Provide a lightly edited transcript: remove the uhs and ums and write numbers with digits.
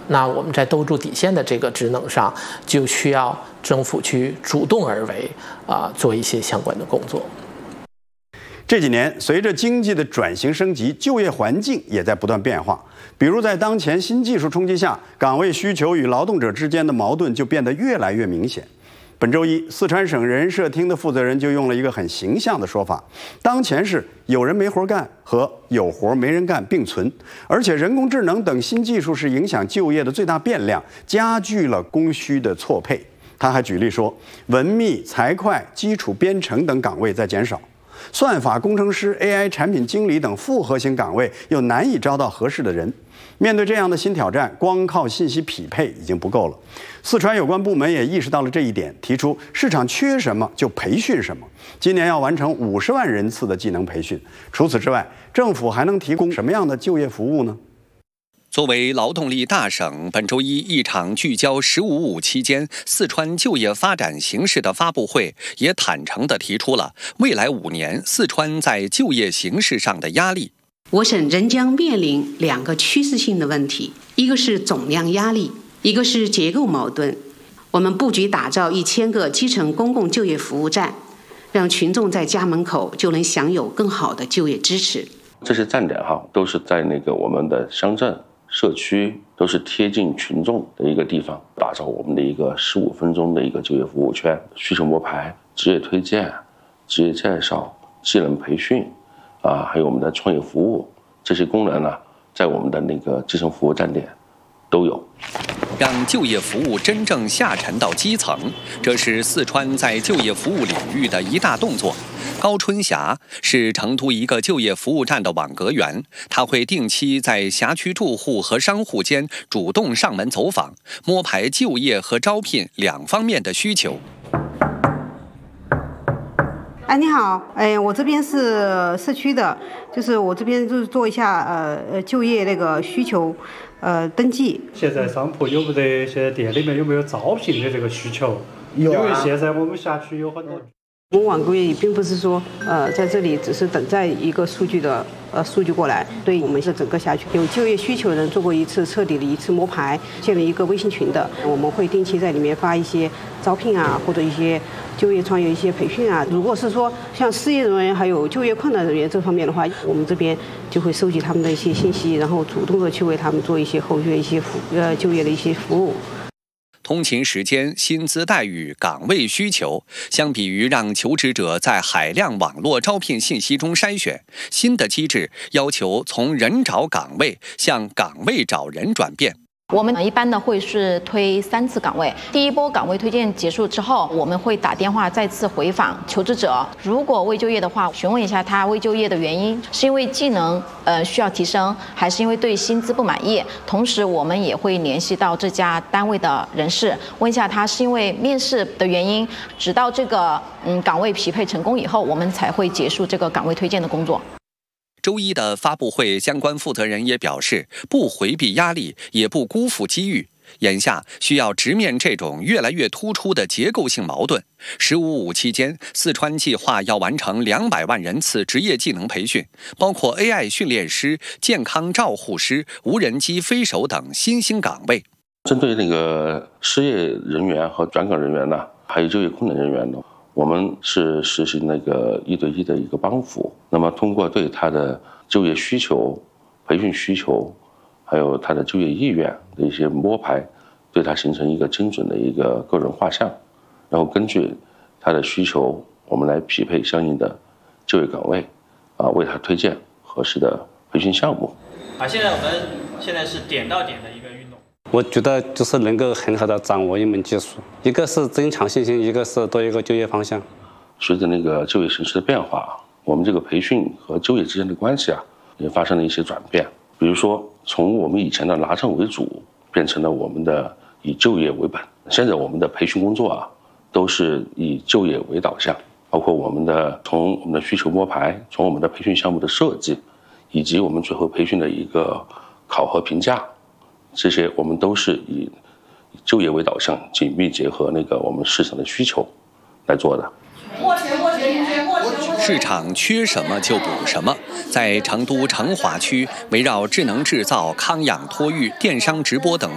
那我们在兜住底线的这个职能上，就需要政府去主动而为，做一些相关的工作。 这几年，随着经济的转型升级，就业环境也在不断变化。比如在当前新技术冲击下，岗位需求与劳动者之间的矛盾就变得越来越明显。本周一，四川省人社厅的负责人就用了一个很形象的说法：当前是有人没活干和有活没人干并存，而且人工智能等新技术是影响就业的最大变量，加剧了供需的错配。他还举例说，文秘、财会、基础编程等岗位在减少。算法工程师、AI 产品经理等复合型岗位又难以招到合适的人。面对这样的新挑战，光靠信息匹配已经不够了。四川有关部门也意识到了这一点，提出市场缺什么就培训什么。今年要完成50万人次的技能培训。除此之外，政府还能提供什么样的就业服务呢？ 作为劳动力大省，本周一一场聚焦“15+5”期间四川就业发展形势的发布会，也坦诚地提出了未来5年四川在就业形势上的压力。 我省仍将面临2个趋势性的问题，一个是总量压力，一个是结构矛盾。我们布局打造1000个基层公共就业服务站，让群众在家门口就能享有更好的就业支持。 这些站点都是在我们的乡镇社区，都是贴近群众的一个地方，打造我们的一个15分钟的一个就业服务圈，需求摸排、职业推荐、职业介绍、技能培训还有我们的创业服务，这些功能在我们的基层服务站点都有。 让就业服务真正下沉到基层，这是四川在就业服务领域的一大动作。高春霞是成都一个就业服务站的网格员，他会定期在辖区住户和商户间主动上门走访，摸排就业和招聘2方面的需求。 你好，我这边是社区的，就是我这边就是做一下就业需求登记。 现在商铺有没得？现在店里面有没有招聘的这个需求？ 有啊。 因为现在我们辖区有很多。 我们网格也并不是说在这里只是等待一个数据过来，对我们是整个辖区有就业需求的人做过彻底的一次摸排，建了一个微信群的，我们会定期在里面发一些招聘或者一些就业创业一些培训如果是说像失业人员还有就业困难人员这方面的话，我们这边就会收集他们的一些信息，然后主动的去为他们做一些后续的一些就业的一些服务。 通勤时间、薪资待遇、岗位需求，相比于让求职者在海量网络招聘信息中筛选，新的机制要求从人找岗位向岗位找人转变。 我们一般的会是推3次岗位，第一波岗位推荐结束之后，我们会打电话再次回访求职者，如果未就业的话，询问一下他未就业的原因，是因为技能需要提升，还是因为对薪资不满意？同时我们也会联系到这家单位的人事，问一下他是因为面试的原因，直到这个岗位匹配成功以后，我们才会结束这个岗位推荐的工作。 周一的发布会，相关负责人也表示，不回避压力，也不辜负机遇。眼下需要直面这种越来越突出的结构性矛盾。“15+5”期间，四川计划要完成200万人次职业技能培训，包括 AI 训练师、健康照护师、无人机飞手等新兴岗位。 针对失业人员和转岗人员还有就业困难人员我们是实行1对1的一个帮扶，那么通过对他的就业需求、培训需求，还有他的就业意愿的一些摸排，对他形成一个精准的一个个人画像，然后根据他的需求，我们来匹配相应的就业岗位，为他推荐合适的培训项目。 现在我们是点到点的一个运动。 我觉得就是能够很好的掌握一门技术，一个是增强信心，一个是多一个就业方向。 随着就业形势的变化，我们这个培训和就业之间的关系也发生了一些转变。比如说，从我们以前的拿证为主，变成了我们的以就业为本。现在我们的培训工作都是以就业为导向，包括从我们的需求摸排，从我们的培训项目的设计，以及我们最后培训的一个考核评价。这些我们都是以就业为导向，紧密结合我们市场的需求来做的。 市场缺什么就补什么。在成都成华区，围绕智能制造、康养托育、电商直播等